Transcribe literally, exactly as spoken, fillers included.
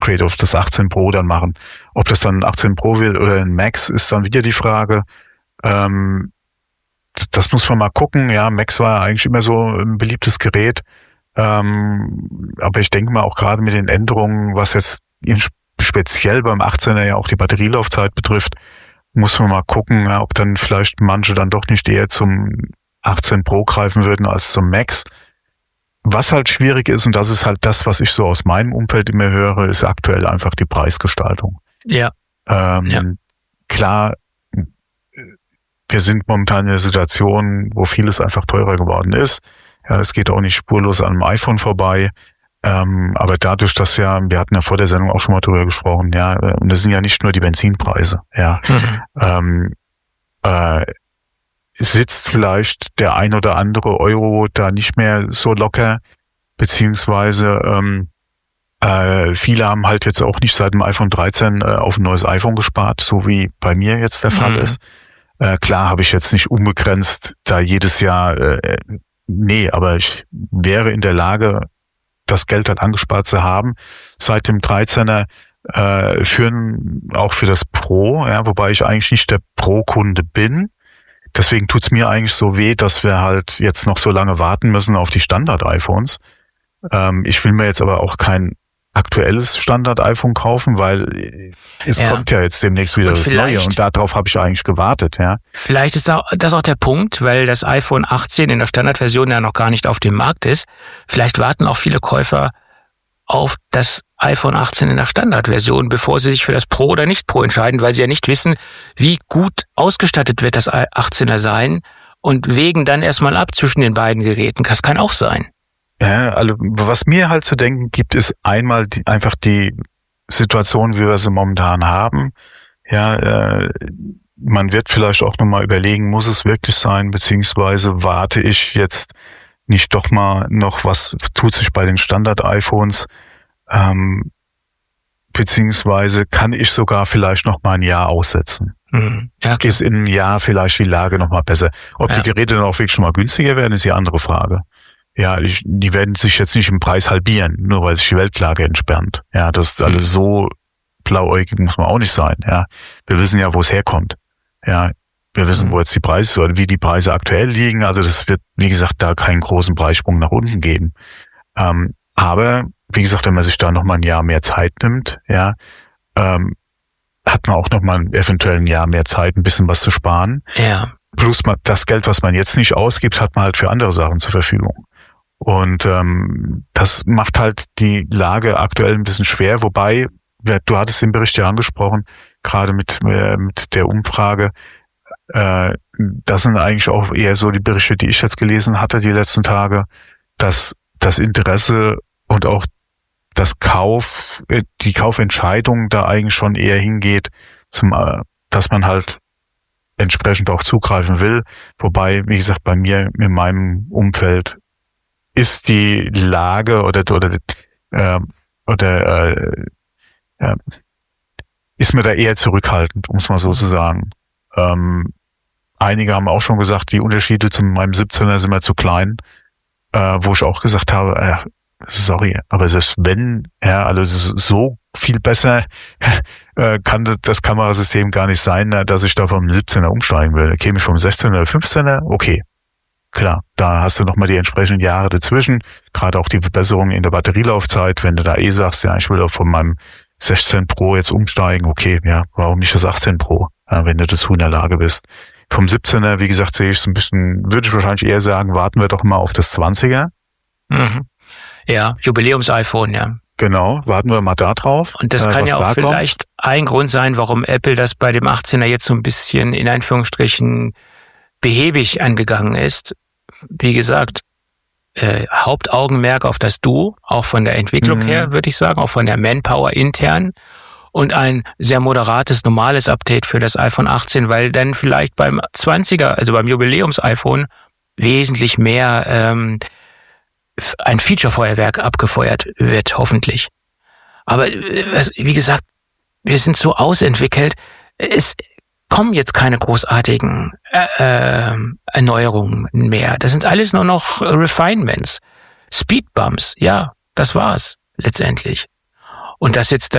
Upgrade auf das achtzehn Pro dann machen. Ob das dann ein achtzehn Pro wird oder ein Max, ist dann wieder die Frage. Ähm, das muss man mal gucken. Ja, Max war eigentlich immer so ein beliebtes Gerät. Ähm, aber ich denke mal auch gerade mit den Änderungen, was jetzt speziell beim achtzehner ja auch die Batterielaufzeit betrifft, muss man mal gucken, ja, ob dann vielleicht manche dann doch nicht eher zum achtzehn Pro greifen würden als zum Max. Was halt schwierig ist, und das ist halt das, was ich so aus meinem Umfeld immer höre, ist aktuell einfach die Preisgestaltung. Ja. Ähm, ja. Klar, wir sind momentan in der Situation, wo vieles einfach teurer geworden ist. Ja, das geht auch nicht spurlos an einem iPhone vorbei. Ähm, aber dadurch, dass ja, wir hatten ja vor der Sendung auch schon mal drüber gesprochen, ja, und das sind ja nicht nur die Benzinpreise, ja, Mhm. ähm, äh, sitzt vielleicht der ein oder andere Euro da nicht mehr so locker, beziehungsweise ähm, äh, viele haben halt jetzt auch nicht seit dem iPhone dreizehn äh, auf ein neues iPhone gespart, so wie bei mir jetzt der Fall Mhm. ist. Äh, klar habe ich jetzt nicht unbegrenzt da jedes Jahr, äh, nee, aber ich wäre in der Lage, das Geld halt angespart zu haben. Seit dem dreizehner äh, führen auch für das Pro, ja, wobei ich eigentlich nicht der Pro-Kunde bin. Deswegen tut's mir eigentlich so weh, dass wir halt jetzt noch so lange warten müssen auf die Standard-iPhones. Ähm, ich will mir jetzt aber auch kein aktuelles Standard-iPhone kaufen, weil es Ja. kommt ja jetzt demnächst wieder Und das Neue vielleicht- und darauf habe ich eigentlich gewartet, ja. Vielleicht ist auch- das auch der Punkt, weil das iPhone achtzehn in der Standardversion ja noch gar nicht auf dem Markt ist. Vielleicht warten auch viele Käufer auf das iPhone achtzehn in der Standardversion, bevor sie sich für das Pro oder nicht Pro entscheiden, weil sie ja nicht wissen, wie gut ausgestattet wird das achtzehner sein und wägen dann erstmal ab zwischen den beiden Geräten. Das kann auch sein. Ja, also was mir halt zu denken gibt, ist einmal die, einfach die Situation, wie wir sie momentan haben. Ja, äh, man wird vielleicht auch nochmal überlegen, muss es wirklich sein, beziehungsweise warte ich jetzt nicht doch mal noch, was tut sich bei den Standard-iPhones, ähm, beziehungsweise kann ich sogar vielleicht noch mal ein Jahr aussetzen. Mhm. Ja, klar. Ist in einem Jahr vielleicht die Lage noch mal besser. Ob Ja. die Geräte dann auch wirklich schon mal günstiger werden, ist die andere Frage. Ja, ich, die werden sich jetzt nicht im Preis halbieren, nur weil sich die Weltlage entspannt. Ja, das ist alles so blauäugig muss man auch nicht sein. Ja, wir wissen ja, wo es herkommt. Ja, wir wissen, Mhm. wo jetzt die Preise oder wie die Preise aktuell liegen. Also das wird, wie gesagt, da keinen großen Preissprung nach unten geben. Ähm, aber wie gesagt, wenn man sich da noch mal ein Jahr mehr Zeit nimmt, ja, ähm, hat man auch noch mal eventuell ein Jahr mehr Zeit, ein bisschen was zu sparen. Ja. Plus man, das Geld, was man jetzt nicht ausgibt, hat man halt für andere Sachen zur Verfügung. Und ähm, das macht halt die Lage aktuell ein bisschen schwer. Wobei, ja, du hattest den Bericht ja angesprochen, gerade mit äh, mit der Umfrage. Äh, das sind eigentlich auch eher so die Berichte, die ich jetzt gelesen hatte die letzten Tage, dass das Interesse und auch das Kauf, die Kaufentscheidung da eigentlich schon eher hingeht, zum, dass man halt entsprechend auch zugreifen will. Wobei, wie gesagt, bei mir in meinem Umfeld ist die Lage oder oder äh, oder äh, äh, ist mir da eher zurückhaltend, um es mal so zu sagen. Ähm, einige haben auch schon gesagt, die Unterschiede zu meinem siebzehner sind mir zu klein, äh, wo ich auch gesagt habe, äh, sorry, aber selbst wenn, ja, also so viel besser äh, kann das, das Kamerasystem gar nicht sein, dass ich da vom siebzehner umsteigen würde. Käme ich vom sechzehner oder fünfzehner, okay. Klar, da hast du nochmal die entsprechenden Jahre dazwischen, gerade auch die Verbesserungen in der Batterielaufzeit, wenn du da eh sagst, ja, ich will auch von meinem sechzehn Pro jetzt umsteigen, okay, ja, warum nicht das achtzehn Pro, ja, wenn du dazu in der Lage bist. Vom siebzehner, wie gesagt, sehe ich so ein bisschen, würde ich wahrscheinlich eher sagen, warten wir doch mal auf das zwanziger. Mhm. Ja, Jubiläums-iPhone, ja. Genau, warten wir mal da drauf. Und das äh, kann was ja auch da kommt. vielleicht ein Grund sein, warum Apple das bei dem achtzehner jetzt so ein bisschen in Anführungsstrichen behäbig angegangen ist. Wie gesagt, äh, Hauptaugenmerk auf das Duo, auch von der Entwicklung Mhm. her, würde ich sagen, auch von der Manpower intern und ein sehr moderates, normales Update für das iPhone achtzehn, weil dann vielleicht beim zwanziger, also beim Jubiläums-iPhone, wesentlich mehr ähm, ein Feature-Feuerwerk abgefeuert wird, hoffentlich. Aber äh, wie gesagt, wir sind so ausentwickelt, es kommen jetzt keine großartigen äh, äh, Erneuerungen mehr. Das sind alles nur noch Refinements. Speedbumps, ja, das war's letztendlich. Und das jetzt